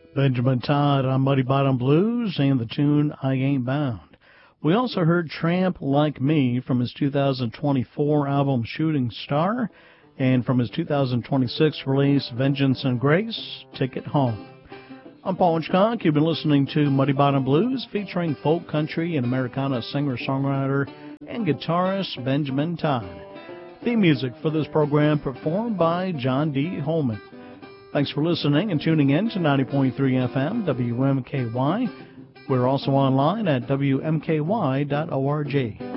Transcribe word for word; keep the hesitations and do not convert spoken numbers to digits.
Benjamin Todd on Muddy Bottom Blues and the tune I Ain't Bound. We also heard Tramp Like Me from his two thousand twenty-four album Shooting Star, and from his two thousand twenty-six release Vengeance and Grace, Ticket Home. I'm Paul Hitchcock. You've been listening to Muddy Bottom Blues, featuring folk country and Americana singer-songwriter and guitarist Benjamin Todd. Theme music for this program performed by John D. Holman. Thanks for listening and tuning in to ninety point three F M W M K Y. We're also online at W M K Y dot org.